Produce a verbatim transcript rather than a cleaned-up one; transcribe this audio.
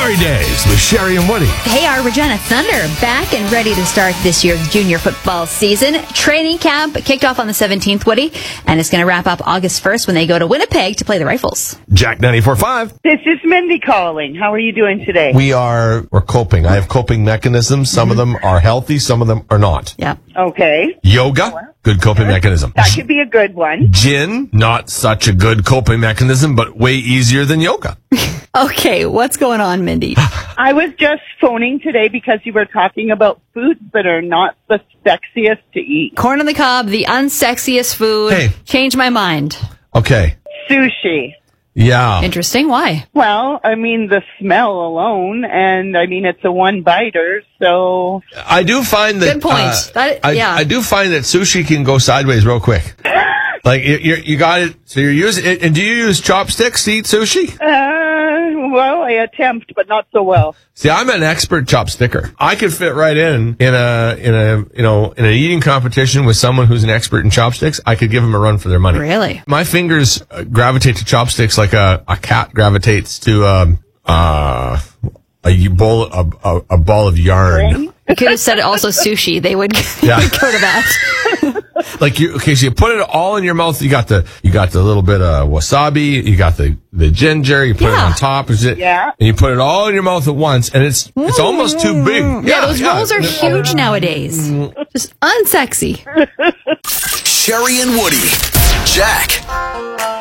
Glory Days with Sherry and Woody. Hey, our Regina Thunder back and ready to start this year's junior football season. Training camp kicked off on the seventeenth, Woody, and it's going to wrap up August first when they go to Winnipeg to play the Rifles. Jack ninety-four point five. This is Mindy calling. How are you doing today? We are, we're coping. I have coping mechanisms. Some of them are healthy, some of them are not. Yeah. Okay. Yoga, good coping mechanism. That could be a good one. Gin, not such a good coping mechanism, but way easier than yoga. Okay, what's going on, Mindy? I was just phoning today because you were talking about foods that are not the sexiest to eat. Corn on the cob, the unsexiest food. Hey. Changed my mind. Okay. Sushi. Yeah. Interesting. Why? Well, I mean, the smell alone, and I mean, it's a one-biter, so... I do find that... Good point. Uh, That- I, yeah. I do find that sushi can go sideways real quick. Like, you, you, you got it, so you're using it, and do you use chopsticks to eat sushi? Uh, well, I attempt, but not so well. See, I'm an expert chopsticker. I could fit right in, in a, in a, you know, in an eating competition with someone who's an expert in chopsticks. I could give them a run for their money. Really? My fingers uh, gravitate to chopsticks like a, a cat gravitates to, um, uh, a bowl, a, a, a ball of yarn. You could have said also sushi. They would, they Yeah. would go to that. Like you, okay, so you put it all in your mouth. You got the, you got the little bit of wasabi. You got the, the ginger. You put it Yeah. on top. Is it? Yeah. And you put it all in your mouth at once, and it's, it's almost too big. Yeah, those rolls are huge nowadays. Just unsexy. Sherry and Woody. Jack